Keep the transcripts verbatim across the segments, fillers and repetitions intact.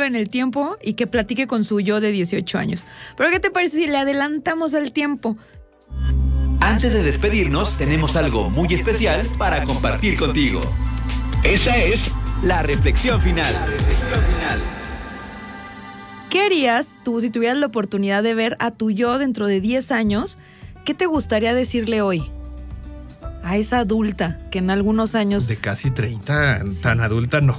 vuelva en el tiempo y que platique con su yo de dieciocho años. Pero ¿qué te parece si le adelantamos el tiempo? Antes de despedirnos, tenemos algo muy especial para compartir contigo. Esa es la reflexión final. La reflexión final. ¿Qué harías tú si tuvieras la oportunidad de ver a tu yo dentro de diez años? ¿Qué te gustaría decirle hoy? A esa adulta que en algunos años... De casi treinta, sí. Tan adulta no.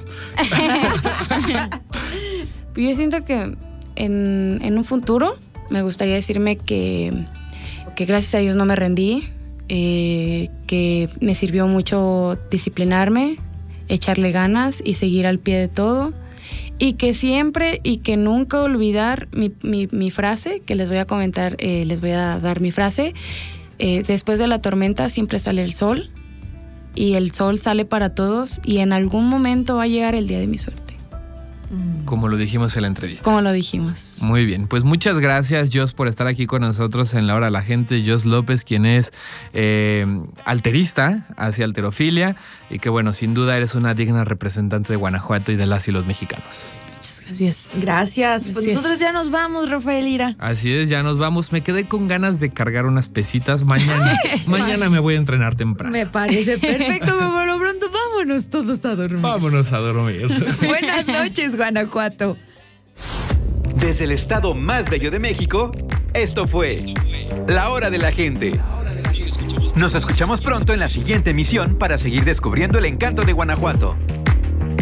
Yo siento que en, en un futuro me gustaría decirme que, que gracias a Dios no me rendí, eh, que me sirvió mucho disciplinarme, echarle ganas y seguir al pie de todo. Y que siempre y que nunca olvidar mi, mi, mi frase, que les voy a comentar, eh, les voy a dar mi frase. Eh, después de la tormenta siempre sale el sol, y el sol sale para todos, y en algún momento va a llegar el día de mi suerte. Como lo dijimos en la entrevista. Como lo dijimos. Muy bien, pues muchas gracias, Jos, por estar aquí con nosotros en La Hora de la Gente. Jos López, quien es eh, alterista hacia alterofilia, y que bueno, sin duda eres una digna representante de Guanajuato y de las y los mexicanos. Muchas gracias. Gracias. Pues Gracias. nosotros ya nos vamos, Rafael Lira. Así es, ya nos vamos. Me quedé con ganas de cargar unas pesitas mañana. Mañana me voy a entrenar temprano. Me parece perfecto, pero por lo pronto vámonos todos a dormir. Vámonos a dormir. Buenas noches, Guanajuato. Desde el estado más bello de México, esto fue La Hora de la Gente. Nos escuchamos pronto en la siguiente emisión para seguir descubriendo el encanto de Guanajuato.